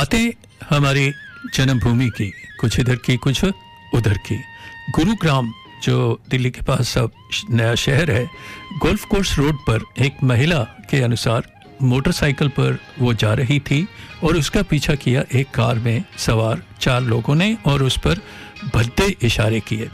बातें हमारी जन्मभूमि की, कुछ इधर की कुछ उधर की। गुरुग्राम जो दिल्ली के पास अब नया शहर है, गोल्फ कोर्स रोड पर एक महिला के अनुसार मोटरसाइकिल पर वो जा रही थी और उसका पीछा किया एक कार में सवार 4 लोगों ने और उस पर भद्दे इशारे किए।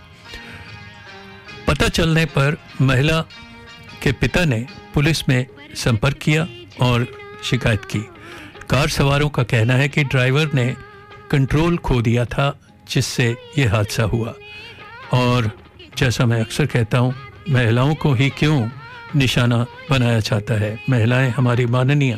पता चलने पर महिला के पिता ने पुलिस में संपर्क किया और शिकायत की। कार सवारों का कहना है कि ड्राइवर ने कंट्रोल खो दिया था, जिससे ये हादसा हुआ। और जैसा मैं अक्सर कहता हूँ, महिलाओं को ही क्यों निशाना बनाया जाता है। महिलाएं हमारी माननीय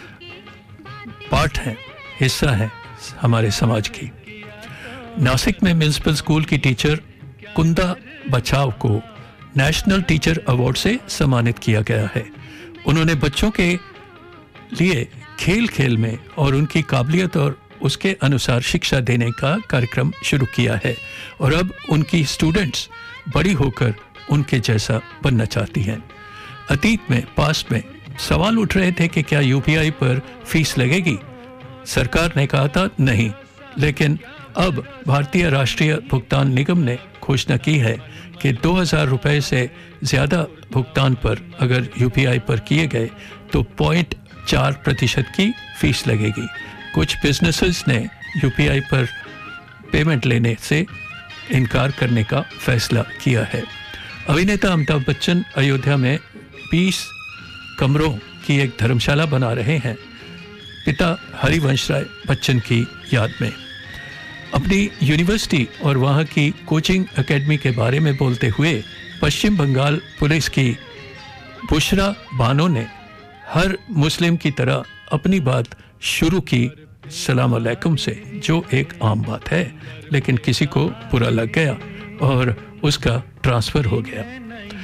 पार्ट हैं, हिस्सा हैं हमारे समाज की। नासिक में म्युनिसिपल स्कूल की टीचर कुंदा बचाव को नेशनल टीचर अवार्ड से सम्मानित किया गया है। उन्होंने बच्चों के लिए खेल खेल में और उनकी काबिलियत और उसके अनुसार शिक्षा देने का कार्यक्रम शुरू किया है और अब उनकी स्टूडेंट्स बड़ी होकर उनके जैसा बनना चाहती हैं। अतीत में, पास में सवाल उठ रहे थे कि क्या यूपीआई पर फीस लगेगी। सरकार ने कहा था नहीं, लेकिन अब भारतीय राष्ट्रीय भुगतान निगम ने घोषणा की है कि 2000 रुपये से ज़्यादा भुगतान पर अगर यूपीआई पर किए गए तो 0.4% की फीस लगेगी। कुछ बिजनेसेस ने यूपीआई पर पेमेंट लेने से इनकार करने का फैसला किया है। अभिनेता अमिताभ बच्चन अयोध्या में 20 कमरों की एक धर्मशाला बना रहे हैं, पिता हरिवंश राय बच्चन की याद में। अपनी यूनिवर्सिटी और वहाँ की कोचिंग एकेडमी के बारे में बोलते हुए पश्चिम बंगाल पुलिस की बुशरा बानो ने हर मुस्लिम की तरह अपनी बात शुरू की सलाम अलैकुम से, जो एक आम बात है, लेकिन किसी को बुरा लग गया और उसका ट्रांसफ़र हो गया।